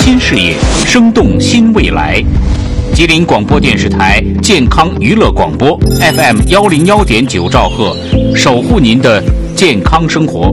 新视野，生动新未来。吉林广播电视台健康娱乐广播 FM101.9兆赫，守护您的健康生活。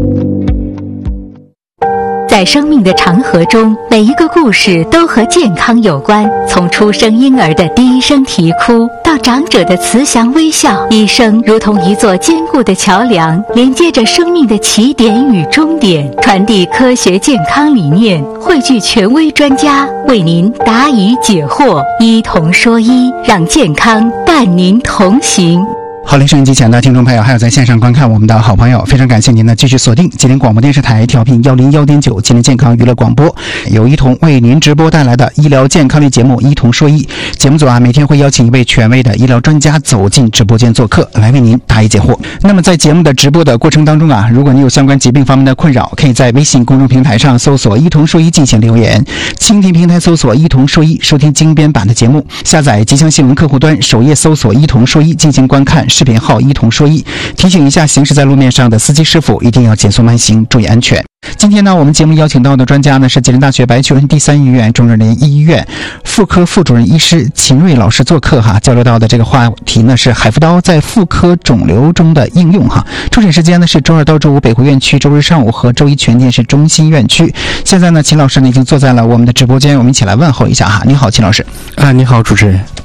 在生命的长河中，每一个故事都和健康有关。从出生婴儿的第一声啼哭，到长者的慈祥微笑，医生如同一座坚固的桥梁，连接着生命的起点与终点，传递科学健康理念，汇聚权威专家，为您答疑解惑，医同说医，让健康伴您同行。 好嘞，收音机前的听众朋友，还有在线上观看我们的好朋友，非常感谢您的继续锁定吉林广播电视台调频101.9吉林健康娱乐广播，由医同为您直播带来的医疗健康类节目医同说医。节目组每天会邀请一位权威的医疗专家走进直播间做客，来为您答疑解惑。那么在节目的直播的过程当中如果你有相关疾病方面的困扰，可以在微信公众平台上搜索医同说医进行留言，蜻蜓平台搜索医同说医收听精编版的节目，下载吉祥新闻客户端首页搜索医同说医进行观看视频号医同说医。提醒一下行驶在路面上的司机师傅，一定要减速慢行，注意安全。今天呢，我们节目邀请到的专家呢是吉林大学白求恩第3医院中日联医院妇科副主任医师秦瑞老师做客交流到的这个话题呢是海扶刀在妇科肿瘤中的应用出诊时间呢是周二到周五北湖院区，周日上午和周一全天是中心院区。现在呢，秦老师呢已经坐在了我们的直播间，我们一起来问候一下你好，秦老师。 你好，主持人。